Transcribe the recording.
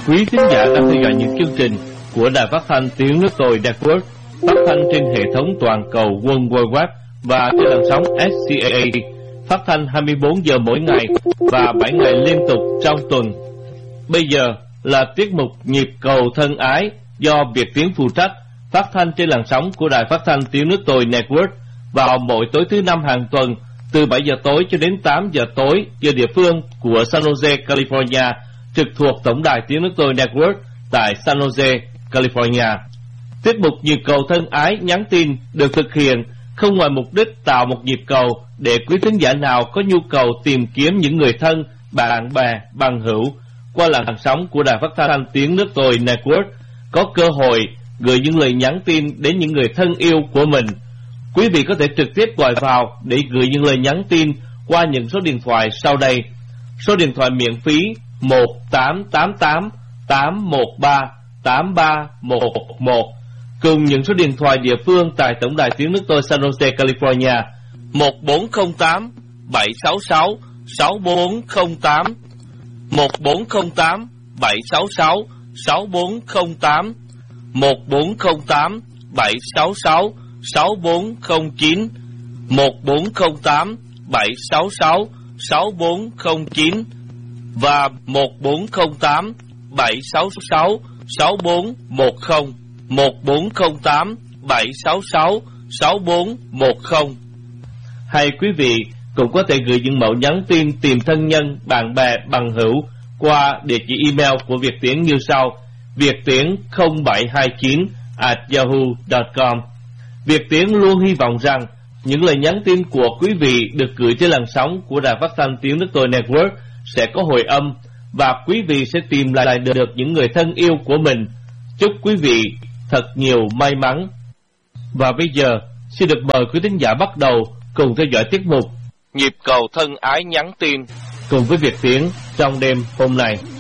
Quý thính giả đang theo dõi những chương trình của Đài Phát thanh Tiếng Nước Tôi Network, phát thanh trên hệ thống toàn cầu World Wide Web và trên làn sóng SCAA, phát thanh 24 giờ mỗi ngày và 7 ngày liên tục trong tuần. Bây giờ là tiết mục Nhịp cầu thân ái do Việt Tiến phụ trách, phát thanh trên làn sóng của Đài Phát thanh Tiếng Nước Tôi Network vào mỗi tối thứ năm hàng tuần từ 7 giờ tối cho đến 8 giờ tối giờ địa phương của San Jose, California, trực thuộc Tổng đài Tiếng Nước Tôi Network tại San Jose, California. Tiết mục Nhịp cầu thân ái nhắn tin được thực hiện không ngoài mục đích tạo một nhịp cầu để quý thính giả nào có nhu cầu tìm kiếm những người thân, bạn bè, bằng hữu qua làn sóng của Đài Phát thanh Tiếng Nước Tôi Network có cơ hội gửi những lời nhắn tin đến những người thân yêu của mình. Quý vị có thể trực tiếp gọi vào để gửi những lời nhắn tin qua những số điện thoại sau đây. Số điện thoại miễn phí 1-888-813-8311, cùng những số điện thoại địa phương tại Tổng đài Tiếng Nước Tôi San Jose, California 1408-766-6408, 1408-766-6408, 1408-766-6409, 1408-766-6409 và 1408-766-6410, 1408-766-6410. Hay quý vị cũng có thể gửi những mẫu nhắn tin tìm thân nhân, bạn bè, bằng hữu qua địa chỉ email của Việt Tiến như sau: viettiễn0729@yahoo.com. Việt Tiến luôn hy vọng rằng những lời nhắn tin của quý vị được gửi trên làn sóng của Đài Phát thanh Tiếng Nước Tôi Network sẽ có hồi âm và quý vị sẽ tìm lại được những người thân yêu của mình. Chúc quý vị thật nhiều may mắn. Và bây giờ xin được mời quý thính giả bắt đầu cùng theo dõi tiết mục Nhịp cầu thân ái nhắn tin cùng với Việt Tiến trong đêm hôm nay.